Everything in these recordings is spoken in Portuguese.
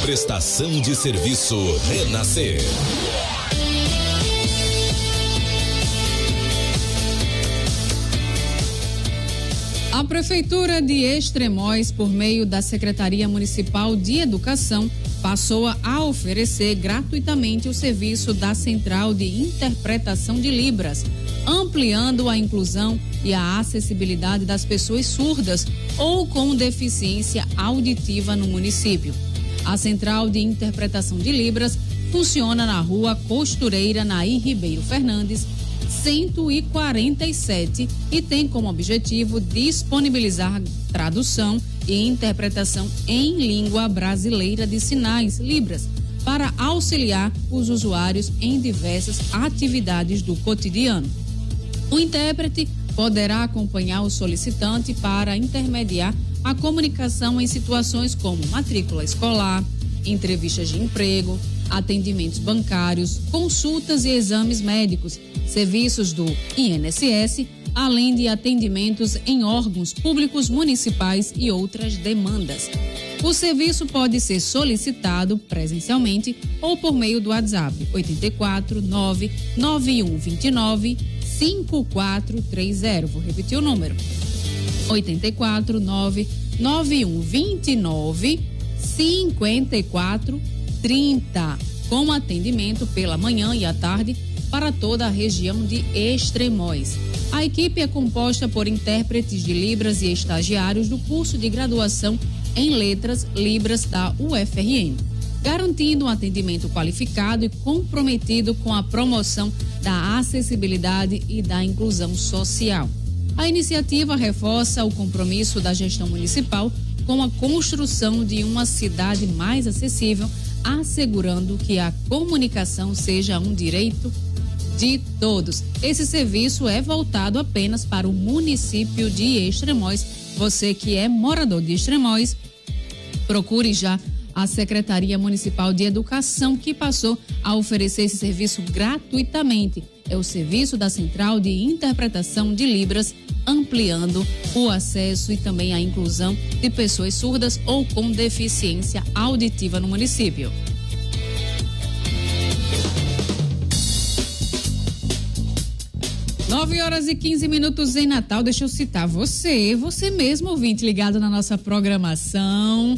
Prestação de serviço Renascer. A Prefeitura de Extremóis, por meio da Secretaria Municipal de Educação, passou a oferecer gratuitamente o serviço da Central de Interpretação de Libras, ampliando a inclusão e a acessibilidade das pessoas surdas ou com deficiência auditiva no município. A Central de Interpretação de Libras funciona na Rua Costureira, Nair Ribeiro Fernandes, 147, e tem como objetivo disponibilizar tradução e interpretação em língua brasileira de sinais, Libras, para auxiliar os usuários em diversas atividades do cotidiano. O intérprete poderá acompanhar o solicitante para intermediar a comunicação em situações como matrícula escolar, entrevistas de emprego, atendimentos bancários, consultas e exames médicos, serviços do INSS, além de atendimentos em órgãos públicos municipais e outras demandas. O serviço pode ser solicitado presencialmente ou por meio do WhatsApp 84 99129 5430. Vou repetir o número: 84 99129 5430, com atendimento pela manhã e à tarde para toda a região de Extremóis. A equipe é composta por intérpretes de Libras e estagiários do curso de graduação em Letras Libras da UFRN, garantindo um atendimento qualificado e comprometido com a promoção da acessibilidade e da inclusão social. A iniciativa reforça o compromisso da gestão municipal com a construção de uma cidade mais acessível, assegurando que a comunicação seja um direito de todos. Esse serviço é voltado apenas para o município de Extremóis. Você que é morador de Extremóis, procure já a Secretaria Municipal de Educação, que passou a oferecer esse serviço gratuitamente. É o serviço da Central de Interpretação de Libras, ampliando o acesso e também a inclusão de pessoas surdas ou com deficiência auditiva no município. Nove horas e 15 minutos em Natal. Deixa eu citar você mesmo, ouvinte, ligado na nossa programação.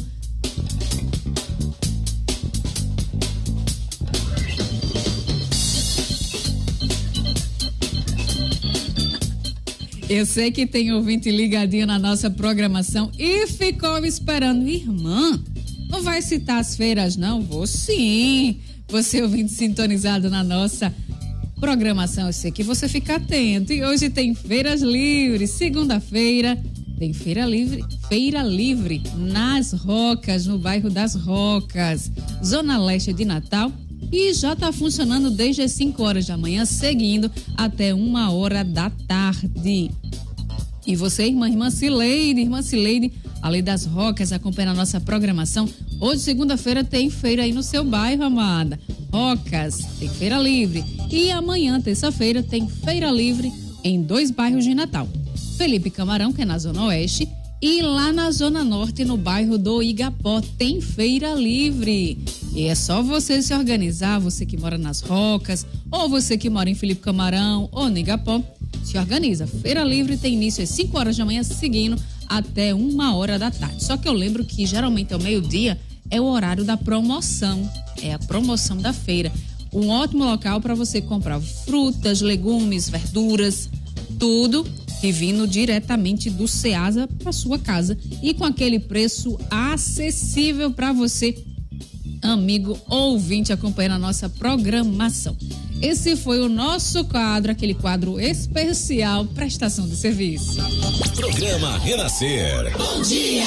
Eu sei que tem ouvinte ligadinho na nossa programação e ficou esperando. Irmã, não vai citar as feiras, não? Vou sim. Você ouvinte sintonizado na nossa programação, eu sei que você fica atento. E hoje tem feiras livres. Segunda-feira tem feira livre nas Rocas, no bairro das Rocas, Zona Leste de Natal. E já está funcionando desde as 5 horas da manhã, seguindo até 1h da tarde. E você, irmã Cileide, ali das Rocas, acompanha a nossa programação. Hoje, segunda-feira, tem feira aí no seu bairro, amada. Rocas, tem feira livre. E amanhã, terça-feira, tem feira livre em 2 bairros de Natal. Felipe Camarão, que é na Zona Oeste, e lá na Zona Norte, no bairro do Igapó, tem feira livre. E é só você se organizar, você que mora nas Rocas, ou você que mora em Felipe Camarão, ou no Igapó, se organiza. Feira livre tem início às 5 horas da manhã, seguindo até 1h da tarde. Só que eu lembro que geralmente ao meio-dia é o horário da promoção, é a promoção da feira. Um ótimo local para você comprar frutas, legumes, verduras, tudo e vindo diretamente do Ceasa para sua casa e com aquele preço acessível para você, amigo ouvinte, acompanhando a nossa programação. Esse foi o nosso quadro, aquele quadro especial, prestação de serviço. Programa Renascer. Bom dia!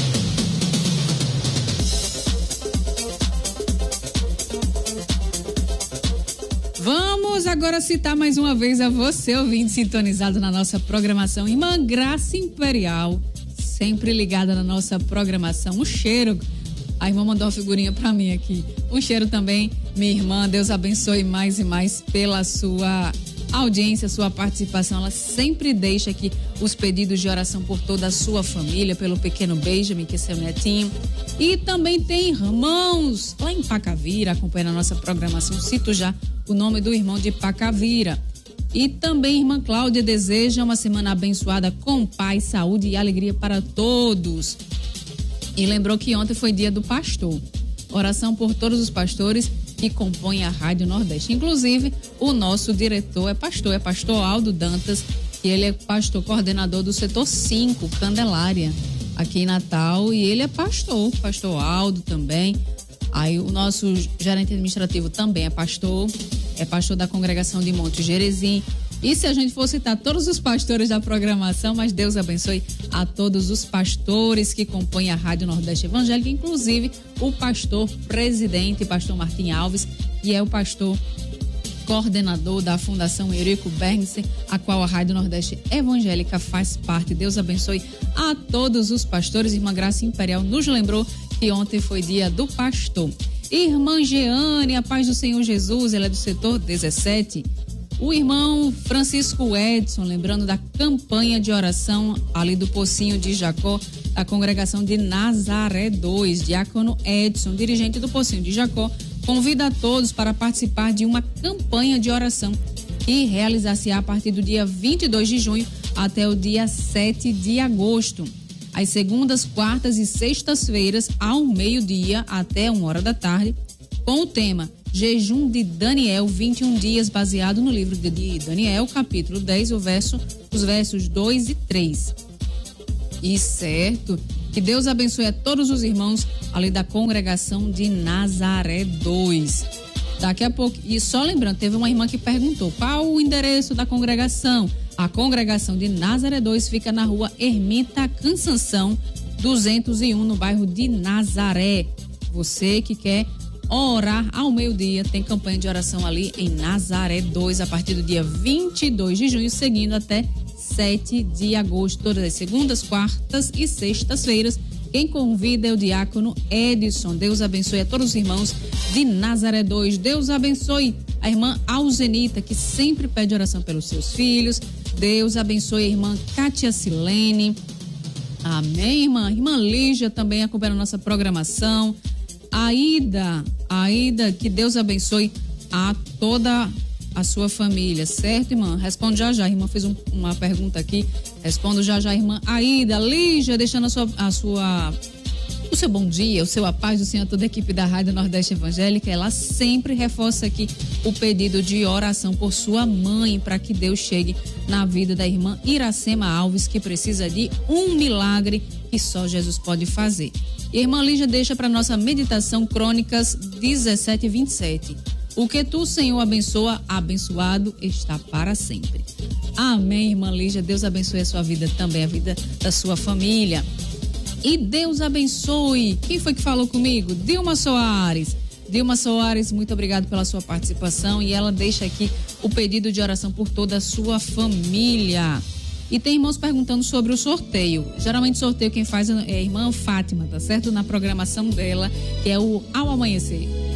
Vamos agora citar mais uma vez a você, ouvinte, sintonizado na nossa programação. Irmã Graça Imperial, sempre ligada na nossa programação. Um cheiro. A irmã mandou uma figurinha pra mim aqui. Um cheiro também, minha irmã. Deus abençoe mais e mais pela sua audiência, sua participação. Ela sempre deixa aqui os pedidos de oração por toda a sua família, pelo pequeno Benjamin, que é seu netinho. E também tem irmãos lá em Pacavira, acompanhando a nossa programação. Cito já o nome do irmão de Pacavira. E também irmã Cláudia deseja uma semana abençoada com paz, saúde e alegria para todos. E lembrou que ontem foi dia do pastor. Oração por todos os pastores que compõem a Rádio Nordeste. Inclusive, o nosso diretor é pastor Aldo Dantas, e ele é pastor coordenador do setor 5, Candelária, aqui em Natal, e ele é pastor Aldo também. Aí o nosso gerente administrativo também é pastor da congregação de Monte Gerezim. E se a gente for citar todos os pastores da programação, mas Deus abençoe a todos os pastores que compõem a Rádio Nordeste Evangélica, inclusive o pastor presidente, pastor Martim Alves, que é o pastor coordenador da Fundação Eurico Bernse, a qual a Rádio Nordeste Evangélica faz parte. Deus abençoe a todos os pastores. Irmã Graça Imperial nos lembrou que ontem foi dia do pastor. Irmã Jeane, a paz do Senhor Jesus, ela é do setor 17. O irmão Francisco Edson, lembrando da campanha de oração ali do Pocinho de Jacó, da congregação de Nazaré 2, diácono Edson, dirigente do Pocinho de Jacó, convida a todos para participar de uma campanha de oração que realizar-se-á a partir do dia 22 de junho até o dia 7 de agosto. Às segundas, quartas e sextas-feiras, ao meio-dia até 1h da tarde, com o tema Jejum de Daniel, 21 dias, baseado no livro de Daniel, capítulo 10, os versos 2 e 3. E certo, que Deus abençoe a todos os irmãos ali da congregação de Nazaré 2. Daqui a pouco, e só lembrando, teve uma irmã que perguntou qual o endereço da congregação. A congregação de Nazaré 2 fica na rua Ermita Cansanção 201, no bairro de Nazaré. Você que quer orar ao meio-dia, tem campanha de oração ali em Nazaré 2, a partir do dia 22 de junho, seguindo até 7 de agosto, todas as segundas, quartas e sextas-feiras. Quem convida é o diácono Edson. Deus abençoe a todos os irmãos de Nazaré 2. Deus abençoe a irmã Alzenita, que sempre pede oração pelos seus filhos. Deus abençoe a irmã Kátia Silene. Amém, irmã? Irmã Lígia também acompanha a nossa programação. Aida, que Deus abençoe a toda a sua família, certo, irmã? Responde já, a irmã fez uma pergunta aqui, respondo já, irmã Aida, Lígia, deixando o seu bom dia, o seu a paz do Senhor, toda a equipe da Rádio Nordeste Evangélica. Ela sempre reforça aqui o pedido de oração por sua mãe, para que Deus chegue na vida da irmã Iracema Alves, que precisa de um milagre que só Jesus pode fazer. E a irmã Lígia deixa para nossa meditação Crônicas 17:27. O que tu, Senhor, abençoa, abençoado está para sempre. Amém, irmã Lígia. Deus abençoe a sua vida também, a vida da sua família. E Deus abençoe. Quem foi que falou comigo? Dilma Soares. Dilma Soares, muito obrigado pela sua participação. E ela deixa aqui o pedido de oração por toda a sua família. E tem irmãos perguntando sobre o sorteio. Geralmente o sorteio quem faz é a irmã Fátima, tá certo? Na programação dela, que é o Ao Amanhecer.